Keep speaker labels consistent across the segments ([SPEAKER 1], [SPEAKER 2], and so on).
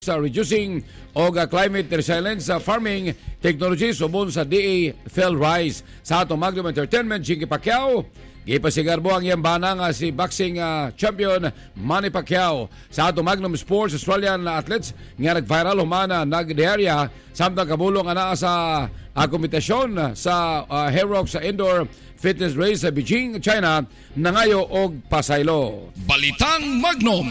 [SPEAKER 1] sa reducing o climate resilience sa farming technology subon sa DA Phil Rice. Sa atong Magnum Entertainment, Jinky Pacquiao, gipasigarbo ang yambana nga si boxing champion Manny Pacquiao. Sa atong Magnum Sports, Australian athletes nga nag-viral humana nagdiarya samtang kabulong ana sa kompetisyon sa Heroic sa indoor fitness race sa Beijing, China, nangayo og pasaylo.
[SPEAKER 2] Balitang Magnum.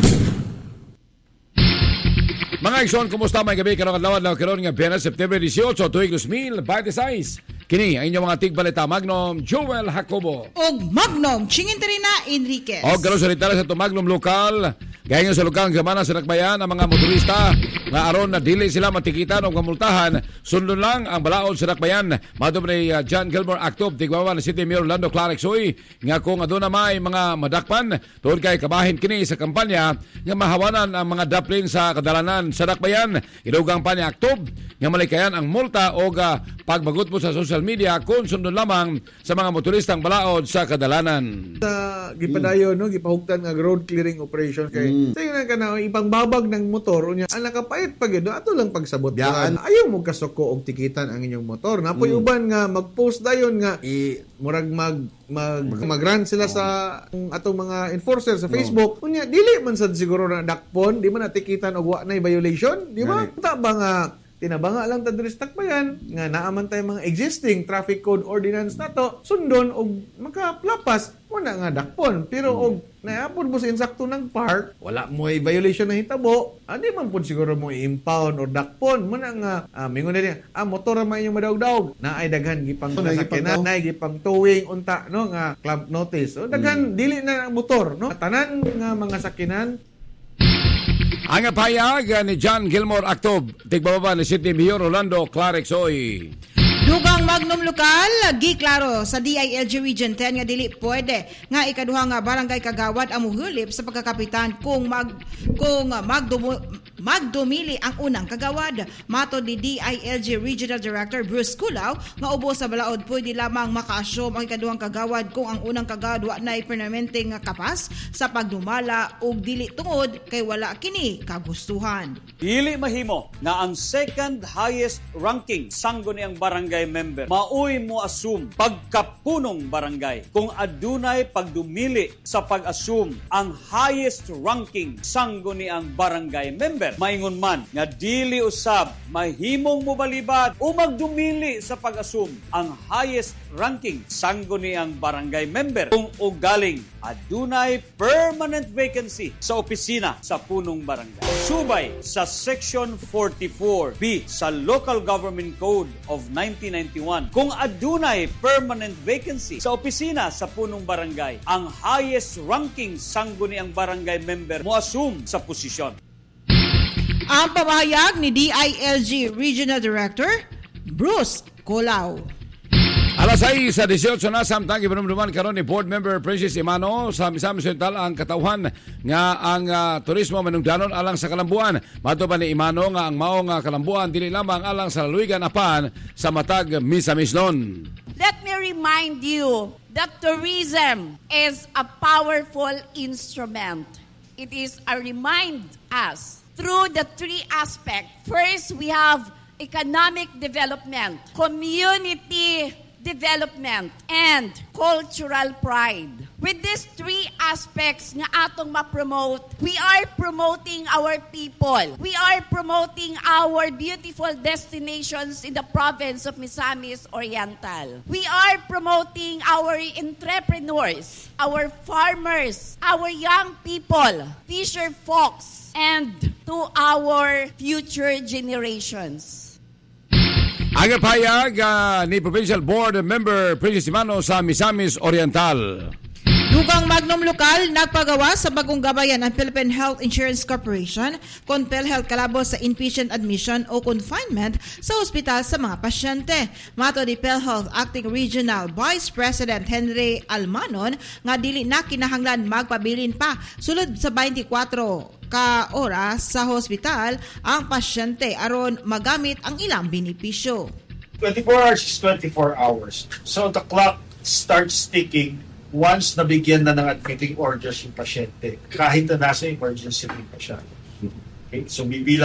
[SPEAKER 1] Mga igsoon, kumusta may gabi karong adlaw na karon nga Biyernes, September 18, tuig 2026. Kini ang inyong mga tigbalita Magnum Joel Jacobo
[SPEAKER 3] og Magnum Chinginterina Enriquez.
[SPEAKER 1] Og garo sa sa itong Magnum lokal, gaya sa lukang gamana sa Nakbayan ang mga motorista nga aron na dili sila matikitan o kamultahan, sundon lang ang balaod sa Nakbayan. Madto ni John Gilmore Actob, tigwawa na City Mayor Orlando Clark Soy, nga kung aduna may mga madakpan tungod kay kabahin kini sa kampanya nga mahawanan ang mga daplin sa kadalanan sa Nakbayan. Idugang pa ni Actob nga malikayan ang multa o pagbagot mo sa social media kung sundon lamang sa mga motoristang balaod sa kadalanan.
[SPEAKER 4] Sa gipadayon no, gipahugtan nga road clearing operation kay sayo na kana ipangbabag ng motor unya ang nakapait pag yun ato lang pagsabot yan. Ayaw mo kasuko og tikitan ang inyong motor. Napoy uban nga mag-post dayon nga murag mag-run sila sa atong mga enforcer sa Facebook. Unya dili man sad siguro na dakpon, di man natikitan og wa nay violation, di ba? Ta ba nga tinabanga lang ta diri sa Takbayan nga naaman tay mga existing traffic code ordinance nato sundon og makaplapas mo na nga dakpon pero og naapod mo sa insakto ng park wala mo ay violation na hitabo adi man pud siguro mo i-impound or dakpon mo na nga mingon na din motor man inyong madawdaw na ay daghan gipang sakyanan na gipang towing unta no nga club notice o daghan dili na ang motor no tanan nga mga sakyanan.
[SPEAKER 1] Ang payag ni John Gilmore Actob, tigbababa ni City Mayor Orlando Clark Soy.
[SPEAKER 3] Dugang Magnum lokal, giklaro sa DILG Region 10 nga dili pwede nga ikaduha nga barangay kagawad ang muhulip sa pagkakapitan kung magdumili ang unang kagawad. Mato ni DILG Regional Director Bruce Culaw nga ubos sa balaod pwede lamang maka-assume ang ikaduhang kagawad kung ang unang kagawad wa nay permanenteng kapas sa pagdumala og dili tungod kay wala kini kagustuhan.
[SPEAKER 5] Dili mahimo nga ang second highest ranking sangguniang barangay member maoy mo assume pagkapunong barangay kung adunay pagdumili sa pag-assume ang highest ranking sangguniang barangay member. Maingon man nga dili usab mahimong mobalibad o magdumili sa pag-assume ang highest ranking sangguniang barangay member kung ugaling adunay permanent vacancy sa opisina sa punong barangay. Subay sa Section 44B sa Local Government Code of 1991, kung adunay permanent vacancy sa opisina sa punong barangay, ang highest ranking sangguniang barangay member mo assume sa posisyon.
[SPEAKER 3] Ang pamahayag ni DILG Regional Director Bruce Culaw.
[SPEAKER 1] Alas 6:18 na samtang ipanumduman karon ni Board Member Princess Imano sa Misamis Central ang katawhan nga ang turismo manungdanon alang sa kalambuan. Mato pa ni Imano nga ang mao nga kalambuan dili lamang alang sa laluigan apan sa matag Misamis nun.
[SPEAKER 6] Let me remind you that tourism is a powerful instrument. It is a remind us through the three aspects. First, we have economic development, community development, and cultural pride. With these three aspects nga atong ma-promote, we are promoting our people. We are promoting our beautiful destinations in the province of Misamis Oriental. We are promoting our entrepreneurs, our farmers, our young people, fisher folks, and to our future generations.
[SPEAKER 1] Ang payag ni Provincial Board Member Princess Imano sa Misamis Oriental.
[SPEAKER 3] Dugang Magnum lokal nagpagawa sa bagong gabayan ang Philippine Health Insurance Corporation kon PhilHealth kalabo sa inpatient admission o confinement sa ospital sa mga pasyente. Mato ni PhilHealth Acting Regional Vice President Henry Almanon nga dili na kinahanglan magpabilin pa sulod sa 24 ka oras sa hospital ang pasyente aron magamit ang ilang benepisyo.
[SPEAKER 7] 24 hours is 24 hours. So the clock starts ticking once nabigyan na ng admitting orders yung pasyente, kahit na nasa emergency room pa siya. Okay? So bibilang